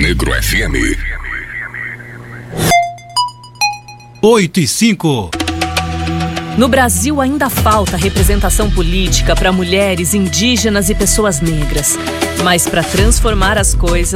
Negro FM. 8:05. No Brasil ainda falta representação política para mulheres, indígenas e pessoas negras. Mas para transformar as coisas,